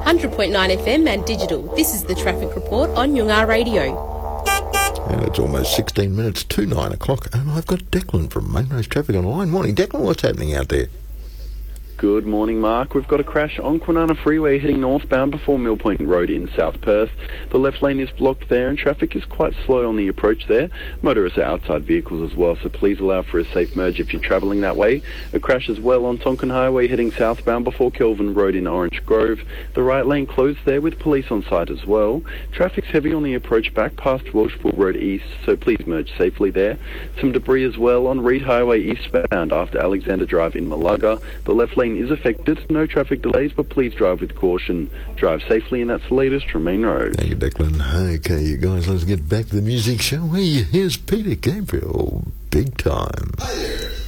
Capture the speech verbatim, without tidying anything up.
hundred point nine F M and digital. This is the Traffic Report on Yungar Radio. And it's almost sixteen minutes to nine o'clock, and I've got Declan from Main Roads Traffic Online. Morning, Declan. What's happening out there? Good morning, Mark. We've got a crash on Kwinana Freeway heading northbound before Mill Point Road in South Perth. The left lane is blocked there and traffic is quite slow on the approach there. Motorists are outside vehicles as well, so please allow for a safe merge if you're travelling that way. A crash as well on Tonkin Highway heading southbound before Kelvin Road in Orange Grove. The right lane closed there with police on site as well. Traffic's heavy on the approach back past Welshpool Road East, so please merge safely there. Some debris as well on Reed Highway eastbound after Alexander Drive in Malaga. The left lane is affected. No traffic delays, but please drive with caution. Drive safely, and that's the latest from Main Road. Thank you, Declan. Okay, you guys, let's get back to the music, shall we? Here's Peter Gabriel, Big Time. Hi there.